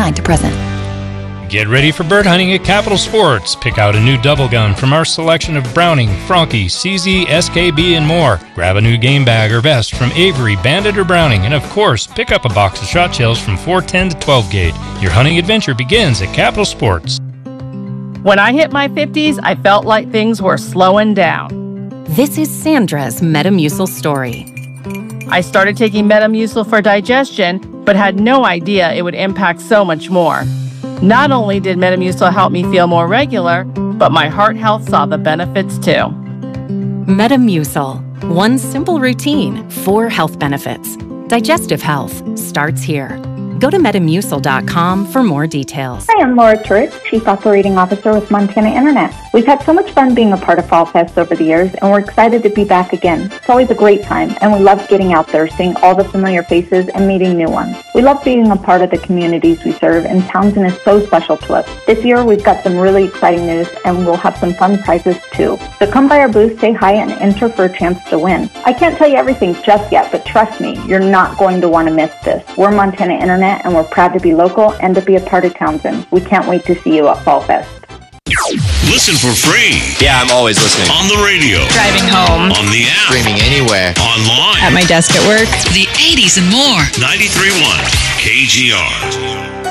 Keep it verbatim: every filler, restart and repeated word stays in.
nine to present. Get ready for bird hunting at Capital Sports. Pick out a new double gun from our selection of Browning, Franke, C Z, S K B, and more. Grab a new game bag or vest from Avery, Bandit, or Browning. And of course, pick up a box of shot shells from four ten to twelve gauge. Your hunting adventure begins at Capital Sports. When I hit my fifties, I felt like things were slowing down. This is Sandra's Metamucil story. I started taking Metamucil for digestion, but had no idea it would impact so much more. Not only did Metamucil help me feel more regular, but my heart health saw the benefits too. Metamucil. One simple routine, four health benefits. Digestive health starts here. Go to Metamucil dot com for more details. Hi, I'm Laura Turek, Chief Operating Officer with Montana Internet. We've had so much fun being a part of Fall Fest over the years, and we're excited to be back again. It's always a great time, and we love getting out there, seeing all the familiar faces, and meeting new ones. We love being a part of the communities we serve, and Townsend is so special to us. This year, we've got some really exciting news, and we'll have some fun prizes too. So come by our booth, say hi, and enter for a chance to win. I can't tell you everything just yet, but trust me, you're not going to want to miss this. We're Montana Internet, and we're proud to be local and to be a part of Townsend. We can't wait to see you at Fall Fest. Listen for free. Yeah, I'm always listening. On the radio. Driving home. On the app. Streaming anywhere. Online. At my desk at work. The eighties and more. ninety-three point one K G R.